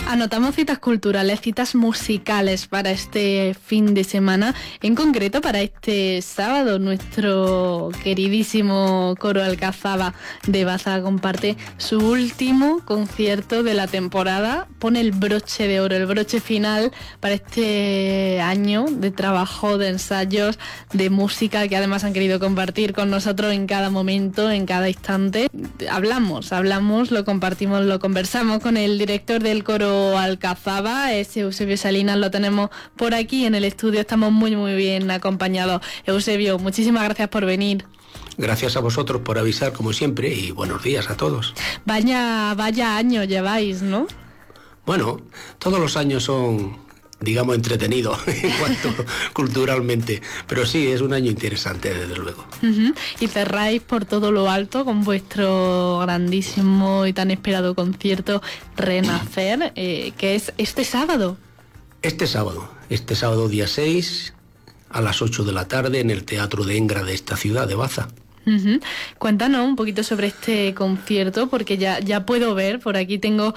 Anotamos citas culturales, citas musicales para este fin de semana, en concreto para este sábado. Nuestro queridísimo coro Alcazaba de Baza comparte su último concierto de la temporada, pone el broche de oro, el broche final para este año de trabajo, de ensayos, de música que además han querido compartir con nosotros en cada momento, en cada instante. Hablamos, lo compartimos, lo conversamos con el director del coro Alcazaba, es Eusebio Salinas, lo tenemos por aquí en el estudio, estamos muy bien acompañados. Eusebio, muchísimas gracias por venir. Gracias a vosotros por avisar como siempre y buenos días a todos. Vaya año lleváis, ¿no? Bueno, todos los años son, digamos, entretenidos en cuanto culturalmente, pero sí, es un año interesante desde luego. Y cerráis por todo lo alto con vuestro grandísimo y tan esperado concierto Renacer, que es este sábado. Este sábado día 6 a las 8 de la tarde en el Teatro de Engra de esta ciudad de Baza. Cuéntanos un poquito sobre este concierto, porque ya puedo ver, por aquí tengo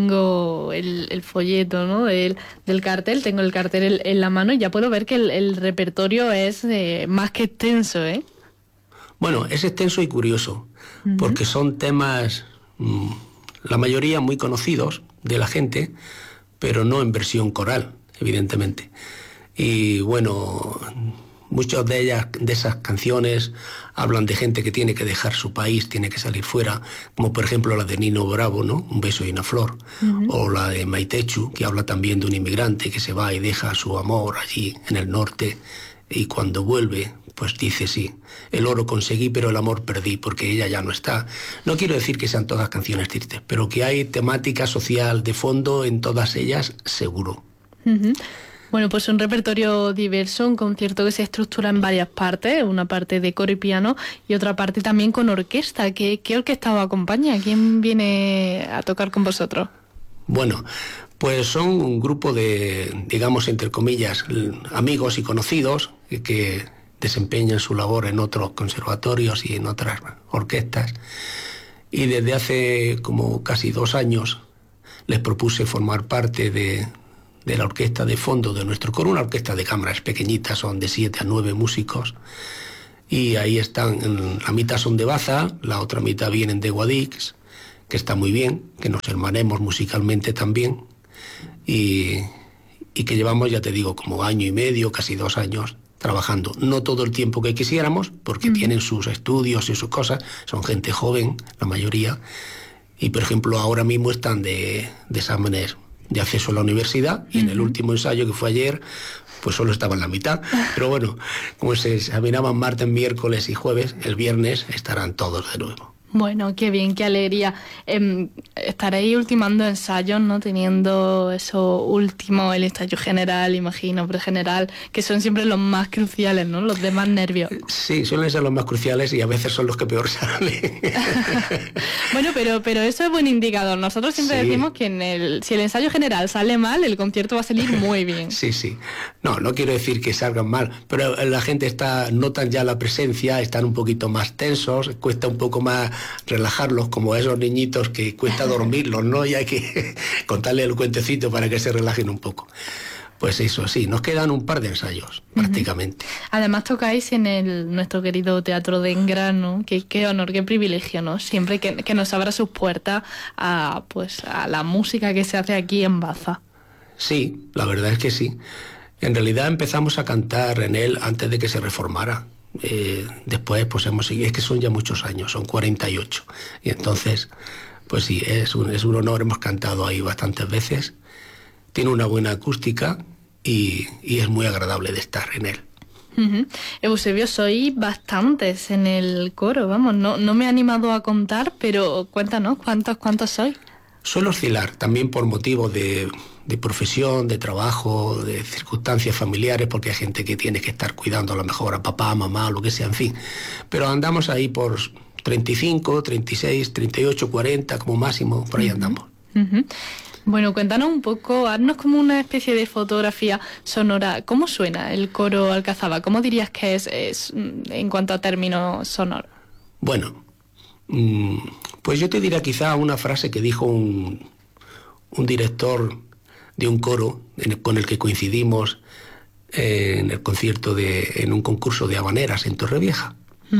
el folleto, ¿no? del cartel, tengo el cartel en la mano y ya puedo ver que el repertorio es más que extenso, ¿eh? Bueno, es extenso y curioso, porque son temas, la mayoría muy conocidos de la gente, pero no en versión coral, evidentemente. Y bueno, muchas de esas canciones hablan de gente que tiene que dejar su país, tiene que salir fuera, como por ejemplo la de Nino Bravo, ¿no? Un beso y una flor, o la de Maitechu, que habla también de un inmigrante que se va y deja su amor allí en el norte, y cuando vuelve, pues dice sí, el oro conseguí pero el amor perdí porque ella ya no está. No quiero decir que sean todas canciones tristes, pero que hay temática social de fondo en todas ellas, seguro. Bueno, pues un repertorio diverso, un concierto que se estructura en varias partes, una parte de coro y piano y otra parte también con orquesta. ¿Qué orquesta os acompaña? ¿Quién viene a tocar con vosotros? Bueno, pues son un grupo de, digamos, entre comillas, amigos y conocidos que desempeñan su labor en otros conservatorios y en otras orquestas. Y desde hace como casi 2 años les propuse formar parte de la orquesta de fondo de nuestro coro, una orquesta de cámaras pequeñitas, son de 7 a 9 músicos, y ahí están, la mitad son de Baza, la otra mitad vienen de Guadix, que está muy bien, que nos hermanemos musicalmente también, y que llevamos, ya te digo, como año y medio, casi 2 años, trabajando. No todo el tiempo que quisiéramos, porque tienen sus estudios y sus cosas, son gente joven, la mayoría, y por ejemplo ahora mismo están de exámenes de acceso a la universidad, y en el último ensayo que fue ayer, pues solo estaba en la mitad. Pero bueno, como se examinaban martes, miércoles y jueves, el viernes estarán todos de nuevo. Bueno, qué bien, qué alegría. Estaréis ultimando ensayos, ¿no? Teniendo eso último, el ensayo general, imagino, pregeneral, que son siempre los más cruciales, ¿no? Los de más nervios. Sí, suelen ser los más cruciales y a veces son los que peor salen. Bueno, pero eso es buen indicador. Nosotros siempre decimos que si el ensayo general sale mal, el concierto va a salir muy bien. Sí. No quiero decir que salgan mal, pero la gente notan ya la presencia, están un poquito más tensos, cuesta un poco más relajarlos, como a esos niñitos que cuesta dormirlos, ¿no? Y hay que contarles el cuentecito para que se relajen un poco. Pues eso, sí, nos quedan un par de ensayos, prácticamente. Además tocáis en nuestro querido Teatro de Engra, ¿no? Qué honor, qué privilegio, ¿no? Siempre que nos abra sus puertas a la música que se hace aquí en Baza. Sí, la verdad es que sí. En realidad empezamos a cantar en él antes de que se reformara. Después pues hemos seguido, es que son ya muchos años, son 48, y entonces pues sí, es un honor, hemos cantado ahí bastantes veces, tiene una buena acústica y es muy agradable de estar en él. Eusebio, sois bastantes en el coro, vamos, no me he animado a contar, pero cuéntanos, ¿cuántos sois? Suelo oscilar, también por motivo de profesión, de trabajo, de circunstancias familiares, porque hay gente que tiene que estar cuidando a lo mejor a papá, mamá, lo que sea, en fin. Pero andamos ahí por 35, 36, 38, 40 como máximo, por ahí andamos. Bueno, cuéntanos un poco, haznos como una especie de fotografía sonora. ¿Cómo suena el coro Alcazaba? ¿Cómo dirías que es en cuanto a términos sonoros? Bueno, pues yo te diría quizá una frase que dijo un un director de un coro con el que coincidimos en el concierto en un concurso de habaneras en Torrevieja.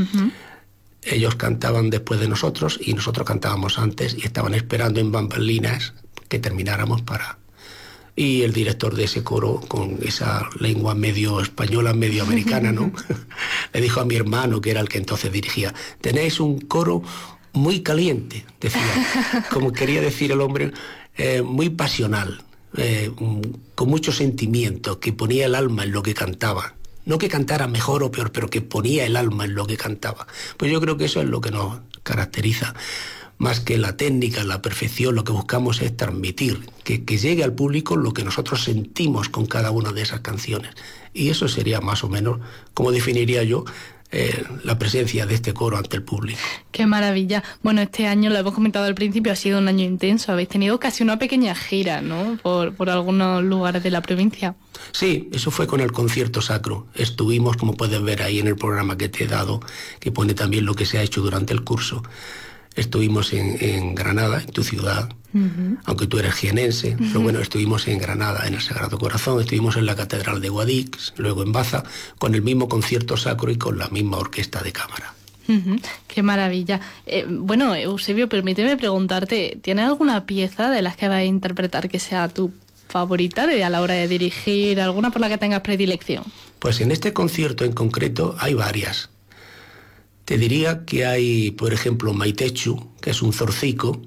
Ellos cantaban después de nosotros y nosotros cantábamos antes y estaban esperando en bambalinas que termináramos para... Y el director de ese coro, con esa lengua medio española, medio americana, ¿no? Le dijo a mi hermano, que era el que entonces dirigía, tenéis un coro muy caliente, decía, como quería decir el hombre, muy pasional, con mucho sentimiento, que ponía el alma en lo que cantaba. No que cantara mejor o peor, pero que ponía el alma en lo que cantaba. Pues yo creo que eso es lo que nos caracteriza. Más que la técnica, la perfección, lo que buscamos es transmitir, que llegue al público lo que nosotros sentimos con cada una de esas canciones. Y eso sería más o menos, como definiría yo, la presencia de este coro ante el público. ¡Qué maravilla! Bueno, este año, lo hemos comentado al principio, ha sido un año intenso. Habéis tenido casi una pequeña gira, ¿no?, por algunos lugares de la provincia. Sí, eso fue con el concierto sacro. Estuvimos, como puedes ver ahí en el programa que te he dado, que pone también lo que se ha hecho durante el curso. Estuvimos en Granada, en tu ciudad, aunque tú eres jienense, pero bueno, estuvimos en Granada, en el Sagrado Corazón, estuvimos en la Catedral de Guadix, luego en Baza, con el mismo concierto sacro y con la misma orquesta de cámara. ¡Qué maravilla! Bueno, Eusebio, permíteme preguntarte, ¿tienes alguna pieza de las que vas a interpretar que sea tu favorita a la hora de dirigir, alguna por la que tengas predilección? Pues en este concierto en concreto hay varias. Te diría que hay, por ejemplo, Maitechu, que es un zorcico,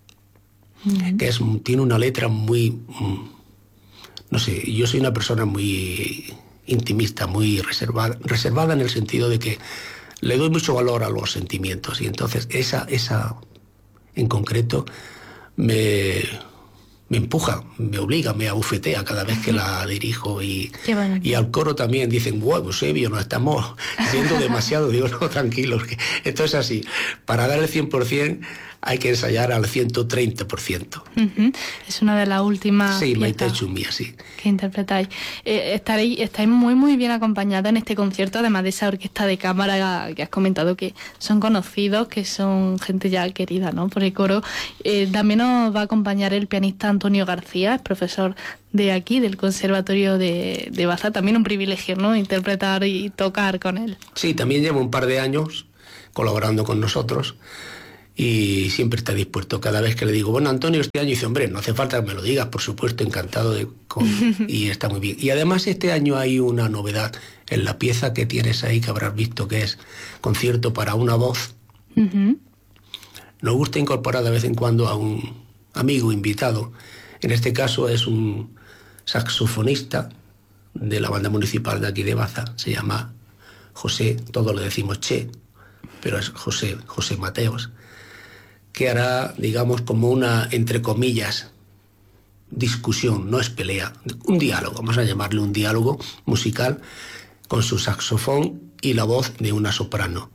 que tiene una letra muy... no sé, yo soy una persona muy intimista, muy reservada en el sentido de que le doy mucho valor a los sentimientos, y entonces esa en concreto me empuja, me obliga, me abufetea cada vez que la dirijo, y al coro también dicen, wow, Eusebio, nos estamos viendo demasiado. Digo, no, tranquilos, que esto es así, para dar el 100% hay que ensayar al 130%. Es una de las últimas sí, Maitechu mía, sí. Que interpretáis. Estáis muy, muy bien acompañados en este concierto, además de esa orquesta de cámara que has comentado, que son conocidos, que son gente ya querida, ¿no?, por el coro. También nos va a acompañar el pianista Antonio García, es profesor de aquí, del Conservatorio de Baza. También un privilegio, ¿no?, interpretar y tocar con él. Sí, también lleva un par de años colaborando con nosotros. Y siempre está dispuesto. Cada vez que le digo, bueno, Antonio, este año, dice, hombre, no hace falta que me lo digas, por supuesto, encantado y está muy bien. Y además este año hay una novedad en la pieza que tienes ahí, que habrás visto, que es concierto para una voz. Nos gusta incorporar de vez en cuando a un amigo invitado. En este caso es un saxofonista de la banda municipal de aquí de Baza. Se llama José, todos le decimos Che, pero es José Mateos, que hará, digamos, como una, entre comillas, discusión, no es pelea, un diálogo, vamos a llamarle un diálogo musical, con su saxofón y la voz de una soprano,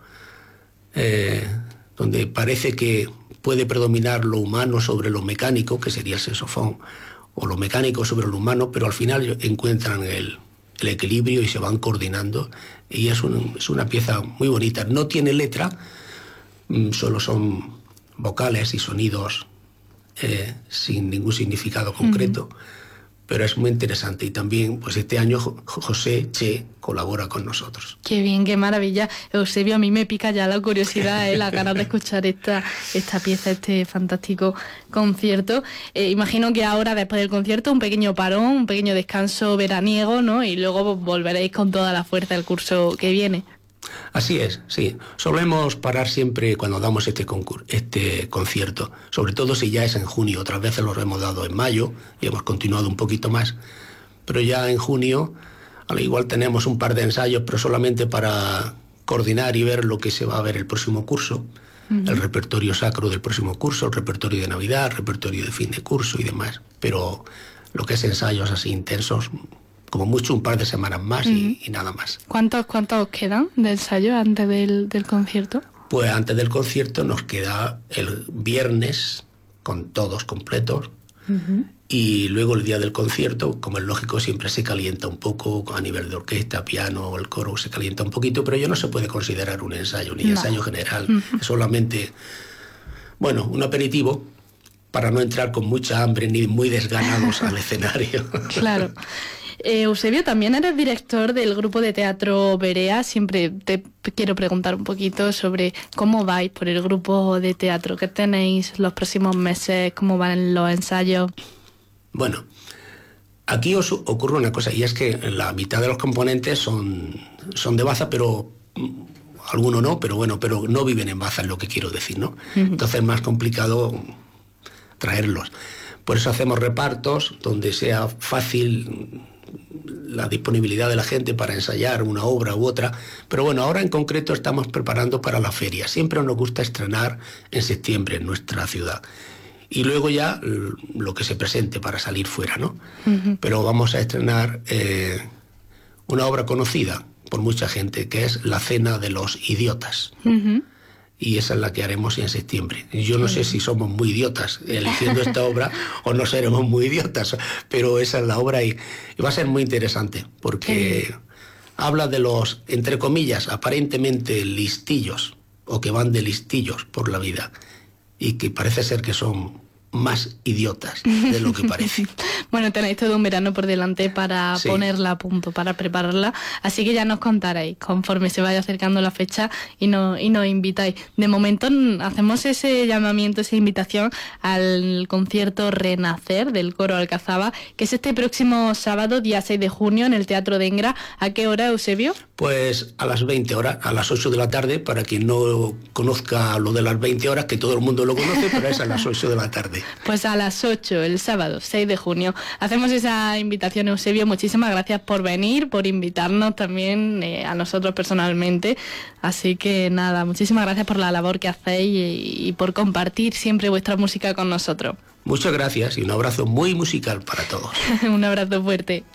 donde parece que puede predominar lo humano sobre lo mecánico, que sería el saxofón, o lo mecánico sobre lo humano, pero al final encuentran el equilibrio y se van coordinando, y es una pieza muy bonita. No tiene letra, solo son vocales y sonidos sin ningún significado concreto, pero es muy interesante. Y también, pues este año José Che colabora con nosotros. Qué bien, qué maravilla. Eusebio, a mí me pica ya la curiosidad, la ganas de escuchar esta pieza, este fantástico concierto. Imagino que ahora, después del concierto, un pequeño parón, un pequeño descanso veraniego, ¿no? Y luego volveréis con toda la fuerza el curso que viene. Así es, sí. Solemos parar siempre cuando damos este concierto, sobre todo si ya es en junio. Otras veces los hemos dado en mayo y hemos continuado un poquito más, pero ya en junio al igual tenemos un par de ensayos, pero solamente para coordinar y ver lo que se va a ver el próximo curso, el repertorio sacro del próximo curso, el repertorio de Navidad, el repertorio de fin de curso y demás. Pero lo que es ensayos así intensos, como mucho un par de semanas más y nada más. ¿Cuántos quedan de ensayo antes del concierto? Pues antes del concierto nos queda el viernes con todos completos, y luego el día del concierto, como es lógico, siempre se calienta un poco a nivel de orquesta, piano o el coro, se calienta un poquito, pero ya no se puede considerar un ensayo, ni ensayo general, es solamente, bueno, un aperitivo para no entrar con mucha hambre ni muy desganados al escenario. Claro. Eusebio, también eres director del grupo de teatro Berea. Siempre te quiero preguntar un poquito sobre cómo vais por el grupo de teatro, qué tenéis los próximos meses, cómo van los ensayos. Bueno, aquí os ocurre una cosa, y es que la mitad de los componentes son de Baza, pero algunos no, pero bueno, pero no viven en Baza, es lo que quiero decir, ¿no? Entonces es más complicado traerlos. Por eso hacemos repartos donde sea fácil la disponibilidad de la gente para ensayar una obra u otra, pero bueno, ahora en concreto estamos preparando para la feria. Siempre nos gusta estrenar en septiembre en nuestra ciudad y luego ya lo que se presente para salir fuera, ¿no? Pero vamos a estrenar una obra conocida por mucha gente, que es La Cena de los Idiotas. Y esa es la que haremos en septiembre. Yo no sé si somos muy idiotas eligiendo esta obra o no seremos muy idiotas, pero esa es la obra y va a ser muy interesante porque habla de los, entre comillas, aparentemente listillos o que van de listillos por la vida y que parece ser que son más idiotas de lo que parece. Bueno, tenéis todo un verano por delante para ponerla a punto, para prepararla, así que ya nos contaréis conforme se vaya acercando la fecha y nos invitáis. De momento hacemos ese llamamiento, esa invitación al concierto Renacer del Coro Alcazaba, que es este próximo sábado, día 6 de junio, en el Teatro de Engra. ¿A qué hora, Eusebio? Pues a las 20 horas, a las 8 de la tarde, para quien no conozca lo de las 20 horas, que todo el mundo lo conoce, pero es a las 8 de la tarde. Pues a las 8, el sábado, 6 de junio. Hacemos esa invitación, Eusebio. Muchísimas gracias por venir, por invitarnos también a nosotros personalmente. Así que nada, muchísimas gracias por la labor que hacéis y por compartir siempre vuestra música con nosotros. Muchas gracias y un abrazo muy musical para todos. Un abrazo fuerte.